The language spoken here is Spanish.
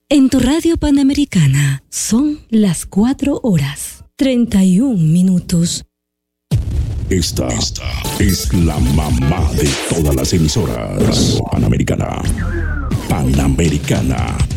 En tu radio Panamericana son las 4:31. Esta es la mamá de todas las emisoras. Panamericana. Panamericana.